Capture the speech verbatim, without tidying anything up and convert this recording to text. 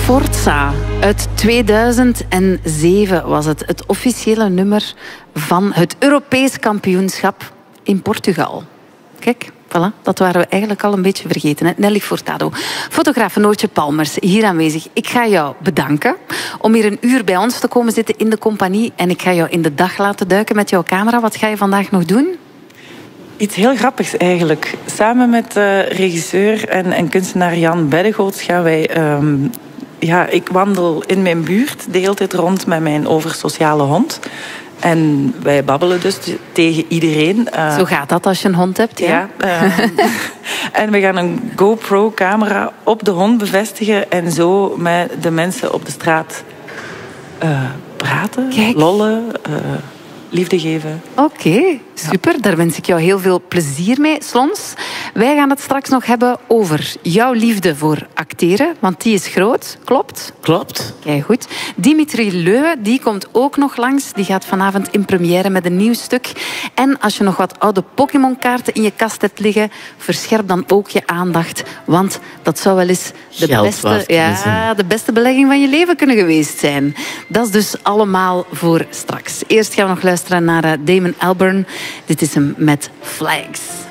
Forza. Uit tweeduizend zeven was het het officiële nummer van het Europees kampioenschap in Portugal. Kijk, voilà, dat waren we eigenlijk al een beetje vergeten. Hè? Nelly Furtado. Fotograaf Noortje Palmers, hier aanwezig. Ik ga jou bedanken om hier een uur bij ons te komen zitten in de compagnie. En ik ga jou in de dag laten duiken met jouw camera. Wat ga je vandaag nog doen? Iets heel grappigs eigenlijk. Samen met uh, regisseur en, en kunstenaar Jan Beddegoeds gaan wij... Um, ja, ik wandel in mijn buurt de hele tijd rond met mijn oversociale hond. En wij babbelen dus tegen iedereen. Uh, Zo gaat dat als je een hond hebt, ja. ja uh, en we gaan een GoPro-camera op de hond bevestigen en zo met de mensen op de straat uh, praten, Kijk. lollen, uh, liefde geven. Oké, okay, super. Ja. Daar wens ik jou heel veel plezier mee. Slons, wij gaan het straks nog hebben over jouw liefde voor acteren, want die is groot. Klopt? Klopt. Kijk goed. Dimitri Leu, die komt ook nog langs. Die gaat vanavond in première met een nieuw stuk. En als je nog wat oude Pokémon-kaarten in je kast hebt liggen, verscherp dan ook je aandacht, want dat zou wel eens de beste, ja, de beste belegging van je leven kunnen geweest zijn. Dat is dus allemaal voor straks. Eerst gaan we nog luisteren naar Damon Albarn. Dit is hem met Flags.